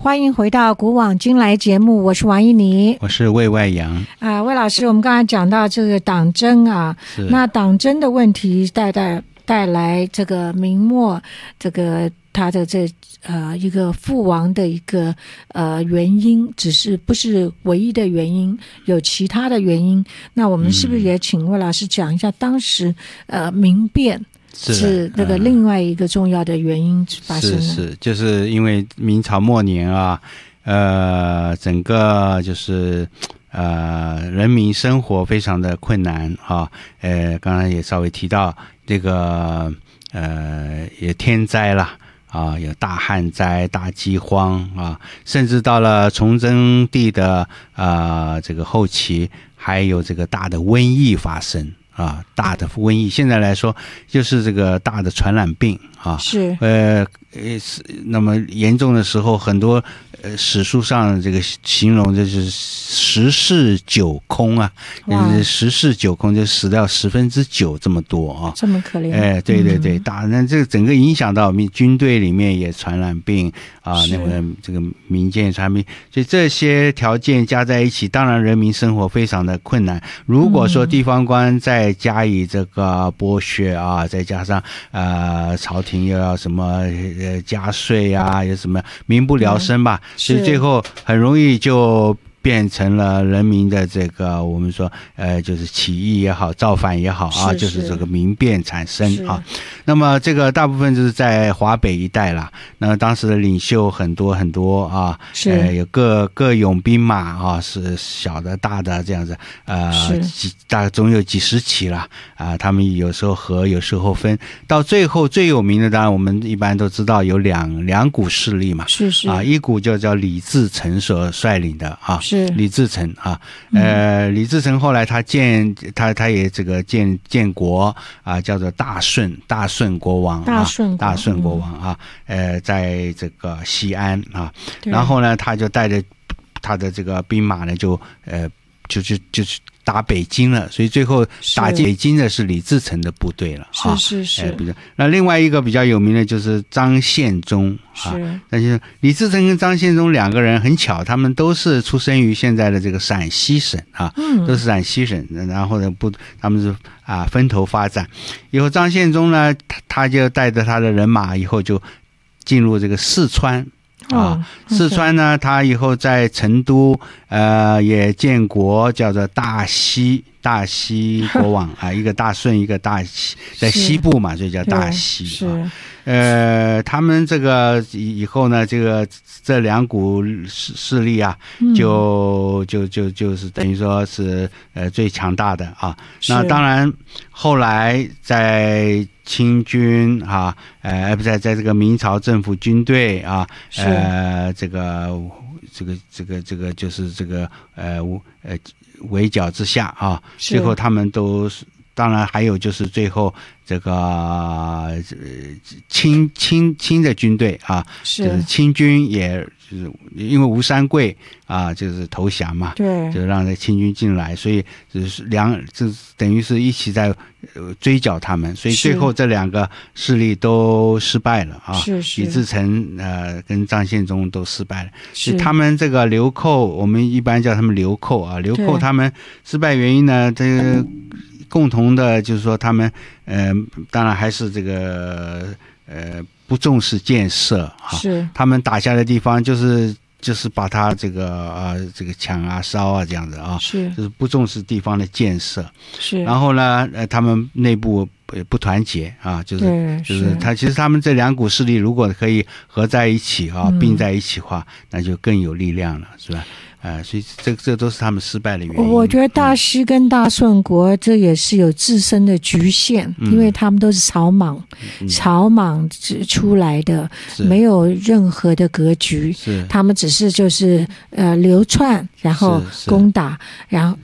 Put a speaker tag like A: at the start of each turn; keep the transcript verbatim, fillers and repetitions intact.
A: 欢迎回到古往今来节目，我是王一妮，
B: 我是魏外阳。
A: 啊、呃，魏老师，我们刚才讲到这个党争啊，那党争的问题带带带来这个明末这个他的这呃一个覆亡的一个呃原因，只是不是唯一的原因，有其他的原因。那我们是不是也请魏老师讲一下当时呃民变？是那个另外一个重要的原因发生的、嗯、
B: 是是就是因为明朝末年啊，呃，整个就是呃人民生活非常的困难啊，呃，刚才也稍微提到这个呃也天灾啦。啊，有大旱灾、大饥荒啊，甚至到了崇祯帝的啊这个后期，还有这个大的瘟疫发生。啊，大的瘟疫，现在来说就是这个大的传染病啊，
A: 是
B: 呃呃，那么严重的时候，很多呃史书上这个形容就是十室九空啊，就是十室九空，就死掉十分之九这么多啊，
A: 这么可怜。
B: 哎，对对对，大那这个整个影响到民军队里面也传染病啊，那个这个民间传染病，所以这些条件加在一起，当然人民生活非常的困难。如果说地方官在再加以这个剥削啊，再加上呃朝廷又要什么呃加税啊，有什么民不聊生吧，所以最后很容易就变成了人民的这个我们说呃就是起义也好，造反也好啊，是是就是这个民变产生啊。那么这个大部分就是在华北一带啦。那当时的领袖很多很多啊，呃有各各拥兵马啊，是小的大的这样子，呃几大总有几十起啦啊。他们有时候合，有时候分，到最后最有名的，当然我们一般都知道有两两股势力嘛，
A: 是是
B: 啊，一股就叫李自成所率领的啊。
A: 是
B: 李自成啊，呃，李自成后来他建他他也这个建建国啊，叫做大顺大顺国王啊，
A: 大顺
B: 大顺国王啊，呃，在这个西安啊，然后呢，他就带着他的这个兵马呢，就呃，就就就是打北京了，所以最后打进北京的是李自成的部队了，
A: 是是是。
B: 呃、那另外一个比较有名的就是张献忠啊，但是李自成跟张献忠两个人很巧，他们都是出生于现在的这个陕西省啊，嗯、都是陕西省，然后呢不，他们是啊分头发展。以后张献忠呢，他他就带着他的人马，以后就进入这个四川。啊，四川呢，他以后在成都，呃，也建国，叫做大西大西国王啊，一个大顺，一个大西，在西部嘛，所以叫大西啊。呃，他们这个以后呢，这个这两股势势力啊，就就就就是等于说是呃最强大的啊。那当然，后来在清军啊，呃，不在在这个明朝政府军队啊，呃，这个这个这个这个就是这个呃呃围剿之下啊，最后他们都是。当然还有就是最后这个呃清清清的军队啊，是就是清军也就是因为吴三桂啊就是投降嘛，
A: 对，
B: 就让这清军进来，所以就是两这等于是一起在追剿他们，所以最后这两个势力都失败了啊。
A: 是是，
B: 李自成呃跟张献忠都失败了，是他们这个流寇，我们一般叫他们流寇啊，流寇他们失败原因呢，这个。共同的就是说他们呃当然还是这个呃不重视建设啊，
A: 是
B: 他们打下的地方就是就是把它这个呃这个抢啊烧啊这样子啊，
A: 是
B: 就是不重视地方的建设，
A: 是
B: 然后呢呃他们内部不团结啊，就是就是他其实他们这两股势力如果可以合在一起啊，并在一起的话，那就更有力量了，是吧？呃，所以这这都是他们失败的原因。
A: 我觉得大西跟大顺国这也是有自身的局限，嗯、因为他们都是草莽，嗯、草莽出来的，没有任何的格局。他们只是就是呃流窜，然后攻打，然后